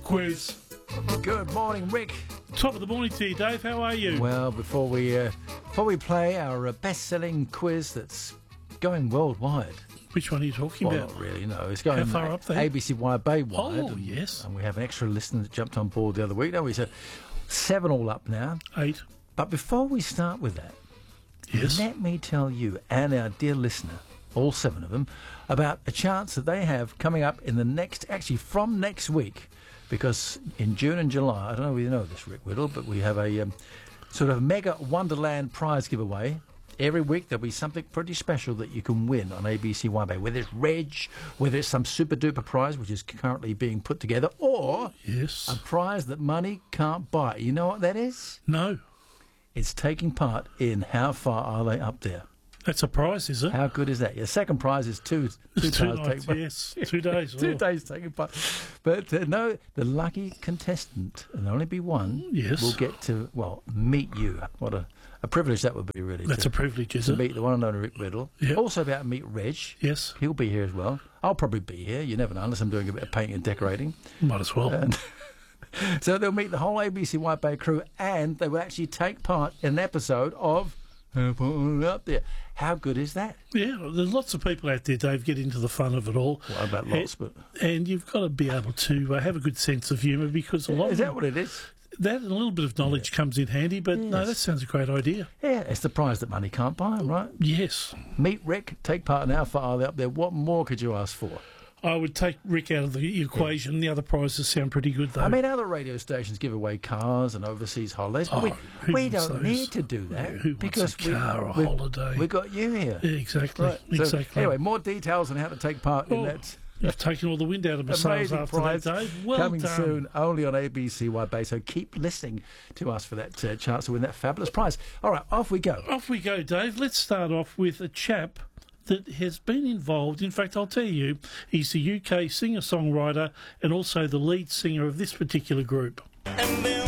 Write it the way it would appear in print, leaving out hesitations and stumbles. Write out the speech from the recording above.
quiz. Good morning, Rick. Top of the morning to you, Dave. How are you? Well, before we play our best-selling quiz that's going worldwide. Which one are you talking Well, about? not really, no. It's going How far up there? ABCY Bay wide. Oh, yes. And we have an extra listener that jumped on board the other week. No, we said 7 all up now. 8. But before we start with that, Yes. let me tell you and our dear listener, all 7 of them, about a chance that they have coming up in the from next week, because in June and July, I don't know if you know this, Rick Whittle, but we have a sort of mega Wonderland prize giveaway. Every week there'll be something pretty special that you can win on ABC Bay, whether it's Reg, whether it's some super duper prize which is currently being put together, or Yes. a prize that money can't buy. You know what that is? No. It's taking part in How Far Are They Up There? That's a prize, is it? How good is that? Your second prize is two Two times nights, taking part. yes. 2 days. 2 oh. days taking part. But no, the lucky contestant, and there'll only be one, Yes. will get to, meet you. What a privilege that would be, really. That's a privilege, is to it? meet the one and only Rick Riddle. Yep. Also about to meet Reg. Yes. He'll be here as well. I'll probably be here. You never know, unless I'm doing a bit of painting and decorating. Might as well. And so they'll meet the whole ABC White Bay crew, and they will actually take part in an episode of How Far Are They Up There. How good is that? Yeah, there's lots of people out there, Dave, get into the fun of it all. Well, about lots, but And you've got to be able to have a good sense of humour, because a lot is of that what it is? that and a little bit of knowledge comes in handy. But no, Yes. that sounds a great idea. Yeah, it's the prize that money can't buy, right? Yes. Meet Rick, take part in How Far Are They Up There. What more could you ask for? I would take Rick out of the equation. The other prizes sound pretty good, though. I mean, other radio stations give away cars and overseas holidays, but who we wants don't those? need to do that Who wants because a car or a holiday? we got you here. Yeah, exactly. Right. So, Exactly. anyway, more details on how to take part in that. You've taken all the wind out of my sails Amazing after prize that, Dave. Well coming done. soon, only on ABC Bay. So keep listening to us for that chance to win that fabulous prize. All right, off we go. Off we go, Dave. Let's start off with a chap that has been involved. In fact, I'll tell you, he's the UK singer-songwriter and also the lead singer of this particular group.